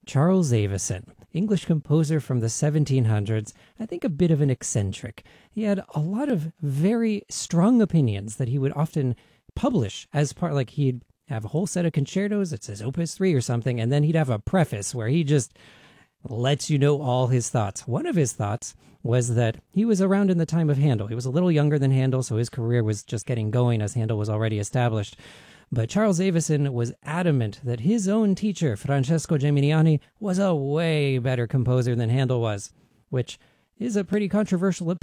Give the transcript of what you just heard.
Charles Avison, English composer from the 1700s, I think a bit of an eccentric. He had a lot of very strong opinions that he would often publish as part, like he'd have a whole set of concertos, it says Opus 3 or something, and then he'd have a preface where he just lets you know all his thoughts. One of his thoughts was that he was around in the time of Handel. He was a little younger than Handel, so his career was just getting going as Handel was already established. But Charles Avison was adamant that his own teacher, Francesco Geminiani, was a way better composer than Handel was, which is a pretty controversial